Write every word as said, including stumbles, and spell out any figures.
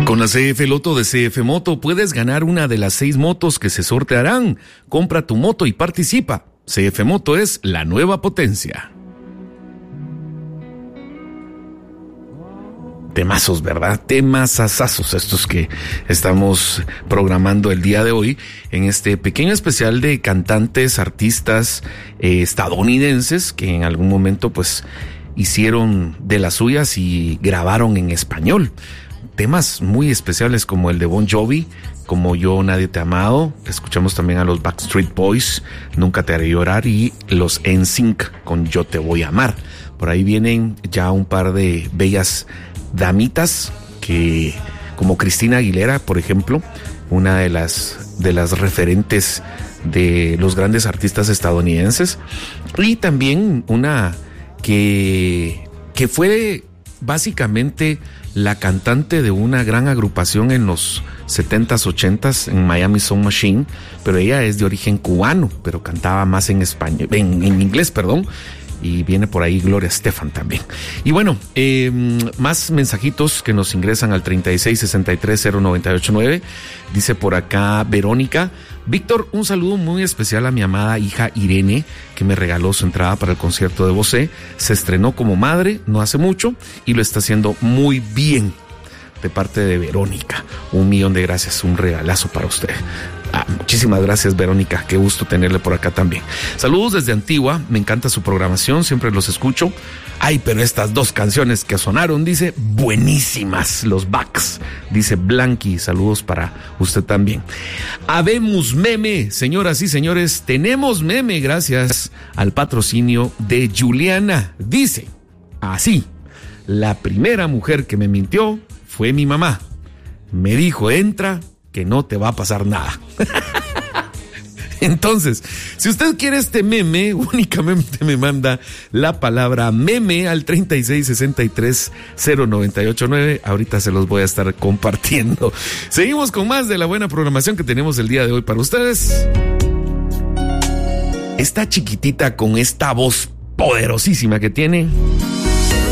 Con la C F Loto de C F Moto puedes ganar una de las seis motos que se sortearán. Compra tu moto y participa. C F Moto es la nueva potencia. Temazos, ¿verdad? Temazazazos estos que estamos programando el día de hoy en este pequeño especial de cantantes, artistas eh, estadounidenses que en algún momento pues hicieron de las suyas y grabaron en español. Temas muy especiales como el de Bon Jovi, como Yo Nadie Te ha Amado. Escuchamos también a los Backstreet Boys, Nunca Te Haré Llorar, y los N Sync con Yo Te Voy a Amar. Por ahí vienen ya un par de bellas damitas que, como Cristina Aguilera, por ejemplo, una de las de las referentes de los grandes artistas estadounidenses, y también una que que fue básicamente la cantante de una gran agrupación en los setentas, ochentas en Miami Sound Machine, pero ella es de origen cubano, pero cantaba más en español, en, en inglés, perdón. Y viene por ahí Gloria Estefan también. Y bueno, eh, más mensajitos que nos ingresan al treinta y seis, sesenta y tres, cero noventa y ocho nueve. Dice por acá Verónica: Víctor, un saludo muy especial a mi amada hija Irene, que me regaló su entrada para el concierto de Bosé. Se estrenó como madre no hace mucho y lo está haciendo muy bien. De parte de Verónica, un millón de gracias, un regalazo para usted. Ah, muchísimas gracias, Verónica, qué gusto tenerle por acá también. Saludos desde Antigua, me encanta su programación, siempre los escucho. Ay, pero estas dos canciones que sonaron, dice, buenísimas, los Backs, dice Blanqui, saludos para usted también. Habemos meme, señoras y señores, tenemos meme gracias al patrocinio de Juliana. Dice así: la primera mujer que me mintió fue mi mamá. Me dijo, entra, que no te va a pasar nada. Entonces, si usted quiere este meme, únicamente me manda la palabra meme al treinta y seis, sesenta y tres, cero noventa y ocho nueve. Ahorita se los voy a estar compartiendo. Seguimos con más de la buena programación que tenemos el día de hoy para ustedes. Esta chiquitita con esta voz poderosísima que tiene